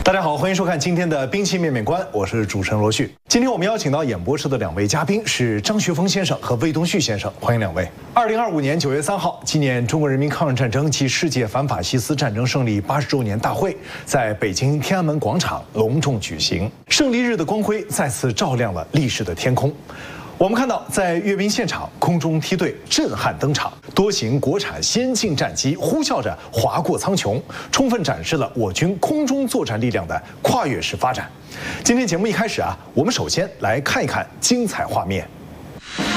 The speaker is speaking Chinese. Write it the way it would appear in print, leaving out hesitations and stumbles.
大家好，欢迎收看今天的兵器面面观，我是主持人罗旭。今天我们邀请到演播室的两位嘉宾是张学峰先生和魏东旭先生，欢迎两位。2025年9月3号，纪念中国人民抗日战争及世界反法西斯战争胜利80周年大会在北京天安门广场隆重举行，胜利日的光辉再次照亮了历史的天空。我们看到，在阅兵现场，空中梯队震撼登场，多型国产先进战机呼啸着划过苍穹，充分展示了我军空中作战力量的跨越式发展。今天节目一开始我们首先来看一看精彩画面。